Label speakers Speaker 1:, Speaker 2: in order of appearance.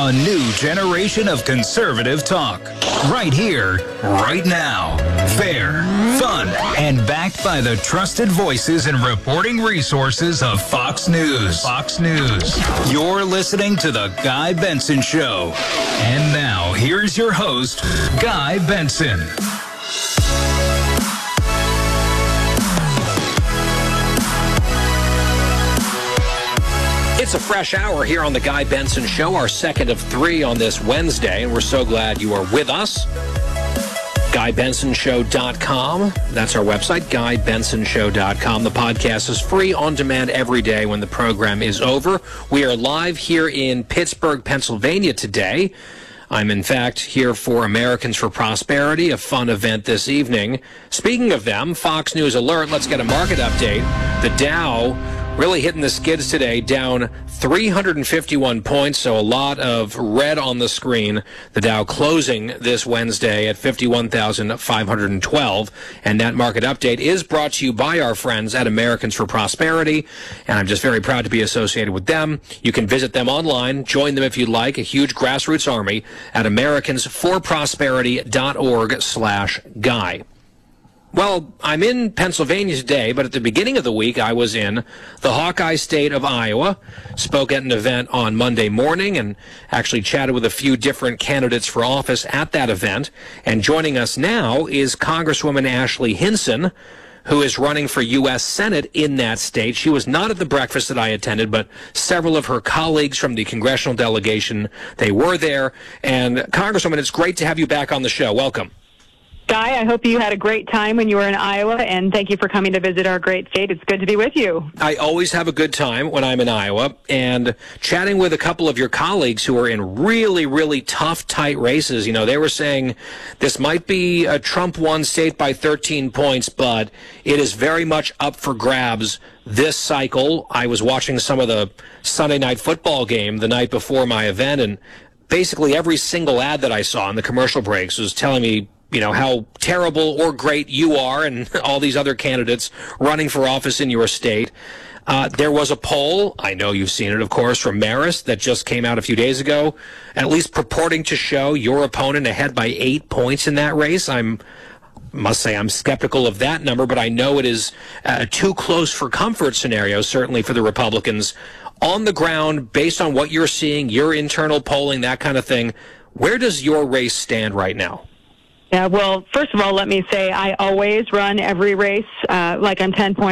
Speaker 1: A new generation of conservative talk. Right here, right now. Fair, fun, and backed by the trusted voices and reporting resources of Fox News. Fox News. You're listening to The Guy Benson Show. And now, here's your host, Guy Benson.
Speaker 2: It's a fresh hour here on The Guy Benson Show, our second of three on this Wednesday, and we're so glad you are with us. GuyBensonShow.com. That's our website, GuyBensonShow.com. The podcast is free on demand every day when the program is over. We are live here in Pittsburgh, Pennsylvania today. I'm, in fact, here for Americans for Prosperity, a fun event this evening. Speaking of them, Fox News Alert, let's get a market update. The Dow really hitting the skids today, down 351 points, so a lot of red on the screen. The Dow closing this Wednesday at 51,512. And that market update is brought to you by our friends at Americans for Prosperity, and I'm just very proud to be associated with them. You can visit them online, join them if you'd like, a huge grassroots army at americansforprosperity.org/guy. Well, I'm in Pennsylvania today, but at the beginning of the week, I was in the Hawkeye state of Iowa, spoke at an event on Monday morning, and actually chatted with a few different candidates for office at that event. And joining us now is Congresswoman Ashley Hinson, who is running for U.S. Senate in that state. She was not at the breakfast that I attended, but several of her colleagues from the congressional delegation, they were there. And Congresswoman, it's great to have you back on the show. Welcome.
Speaker 3: Guy, I hope you had a great time when you were in Iowa, and thank you for coming to visit our great state. It's good to be with you.
Speaker 2: I always have a good time when I'm in Iowa, and chatting with a couple of your colleagues who are in really, really tough, tight races. You know, they were saying this might be a Trump-won state by 13 points, but it is very much up for grabs this cycle. I was watching some of the Sunday night football game the night before my event, and basically every single ad that I saw in the commercial breaks was telling me, you know, how terrible or great you are and all these other candidates running for office in your state. There was a poll, I know you've seen it, of course, from Marist that just came out a few days ago, at least purporting to show your opponent ahead by 8 points in that race. Must say I'm skeptical of that number, but I know it is too close for comfort scenario, certainly for the Republicans. On the ground, based on what you're seeing, your internal polling, that kind of thing, where does your race stand right now?
Speaker 3: Yeah, well, first of all, let me say I always run every race like I'm 10 points